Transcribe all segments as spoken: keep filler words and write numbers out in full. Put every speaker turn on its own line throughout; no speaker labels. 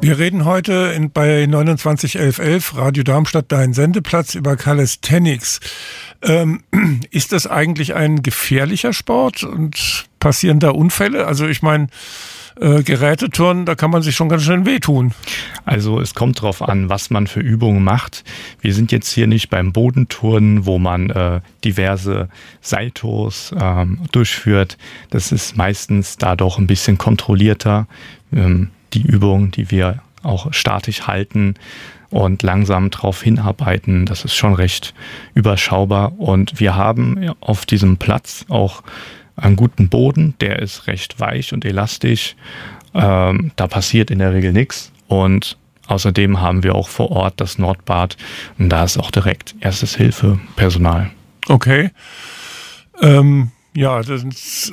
Wir reden heute in, bei neunundzwanzig elf elf Radio Darmstadt, dein Sendeplatz, über Calisthenics. Ähm, ist das eigentlich ein gefährlicher Sport und passieren da Unfälle? Also ich meine, äh, Geräteturnen, da kann man sich schon ganz schön wehtun.
Also es kommt drauf an, was man für Übungen macht. Wir sind jetzt hier nicht beim Bodenturnen, wo man äh, diverse Saltos ähm, durchführt. Das ist meistens da doch ein bisschen kontrollierter. Ähm, die Übungen, die wir auch statisch halten und langsam drauf hinarbeiten, das ist schon recht überschaubar. Und wir haben auf diesem Platz auch einen guten Boden, der ist recht weich und elastisch. Ähm, da passiert in der Regel nichts. Und außerdem haben wir auch vor Ort das Nordbad und da ist auch direkt Erstes-Hilfe-Personal.
Okay. Ähm, ja, das ist,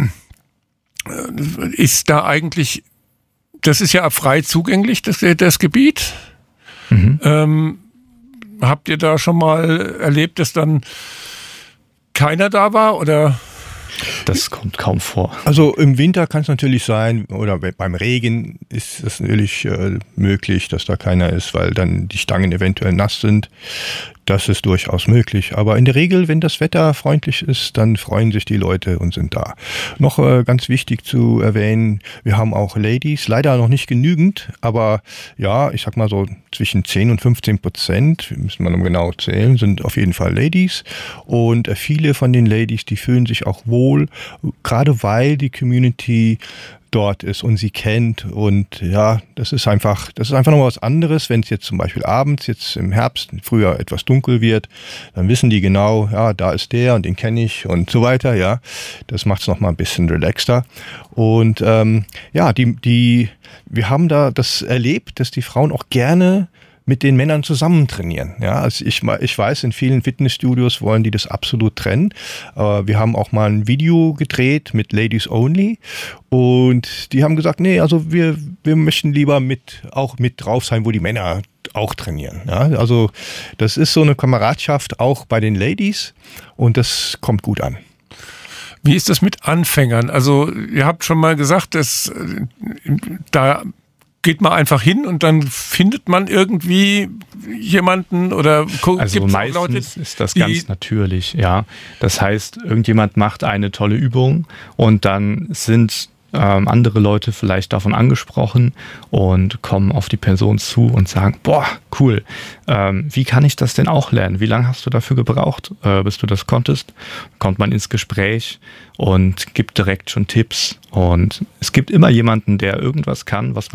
äh, ist da eigentlich, das ist ja frei zugänglich, das, das Gebiet. Mhm. Ähm, habt ihr da schon mal erlebt, dass dann keiner da war oder?
Das kommt kaum vor.
Also im Winter kann es natürlich sein, oder beim Regen ist es natürlich äh, möglich, dass da keiner ist, weil dann die Stangen eventuell nass sind. Das ist durchaus möglich. Aber in der Regel, wenn das Wetter freundlich ist, dann freuen sich die Leute und sind da. Noch äh, ganz wichtig zu erwähnen, wir haben auch Ladies, leider noch nicht genügend, aber ja, ich sag mal so zwischen zehn und fünfzehn Prozent, müssen wir noch genau zählen, sind auf jeden Fall Ladies. Und äh, viele von den Ladies, die fühlen sich auch wohl, gerade weil die Community dort ist und sie kennt, und ja, das ist einfach, das ist einfach noch was anderes, wenn es jetzt zum Beispiel abends, jetzt im Herbst, früher etwas dunkel wird, dann wissen die genau, ja, da ist der und den kenne ich und so weiter, ja, das macht es nochmal ein bisschen relaxter. Und ähm, ja, die, die, wir haben da das erlebt, dass die Frauen auch gerne mit den Männern zusammen trainieren. Ja, also ich, ich weiß, in vielen Fitnessstudios wollen die das absolut trennen. Aber wir haben auch mal ein Video gedreht mit Ladies Only und die haben gesagt, nee, also wir, wir möchten lieber mit, auch mit drauf sein, wo die Männer auch trainieren. Ja, also das ist so eine Kameradschaft auch bei den Ladies und das kommt gut an.
Wie ist das mit Anfängern? Also ihr habt schon mal gesagt, dass da geht man einfach hin und dann findet man irgendwie jemanden oder guckt.
Also meistens Leute, ist das ganz natürlich, ja. Das heißt, irgendjemand macht eine tolle Übung und dann sind ähm, andere Leute vielleicht davon angesprochen und kommen auf die Person zu und sagen, boah, cool, ähm, wie kann ich das denn auch lernen? Wie lange hast du dafür gebraucht, äh, bis du das konntest? Kommt man ins Gespräch und gibt direkt schon Tipps und es gibt immer jemanden, der irgendwas kann, was